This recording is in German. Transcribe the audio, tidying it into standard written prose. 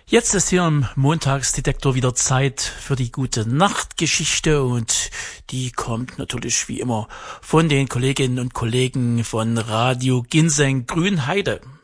Jetzt ist hier im Montagsdetektor wieder Zeit für die gute Nachtgeschichte und die kommt natürlich wie immer von den Kolleginnen und Kollegen von Radio Ginseng Grünheide.